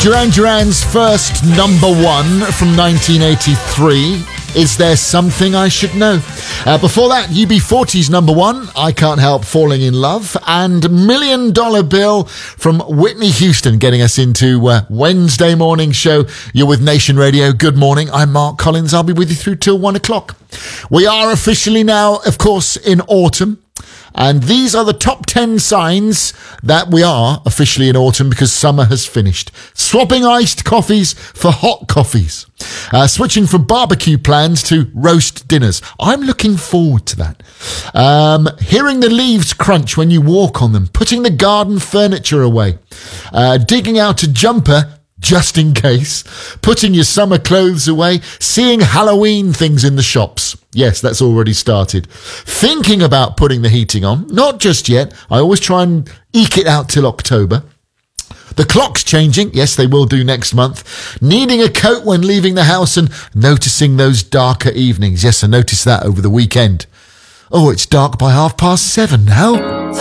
Duran Duran's first number one from 1983. Is There Something I Should Know? Before that, UB40's number one, I Can't Help Falling in Love, and $1 Million Bill from Whitney Houston, getting us into Wednesday morning show. You're with Nation Radio. Good morning. I'm Mark Collins. I'll be with you through till 1 o'clock. We are officially now, of course, in autumn. And these are the top 10 signs that we are officially in autumn because summer has finished. Swapping iced coffees for hot coffees. Switching from barbecue plans to roast dinners. I'm looking forward to that. Hearing the leaves crunch when you walk on them. Putting the garden furniture away. Digging out a jumper just in case, putting your summer clothes away, seeing Halloween things in the shops. Yes, that's already started. Thinking about putting the heating on, not just yet. I always try and eke it out till October. The clock's changing. Yes, they will do next month. Needing a coat when leaving the house and noticing those darker evenings. Yes, I noticed that over the weekend. Oh, it's dark by 7:30 now.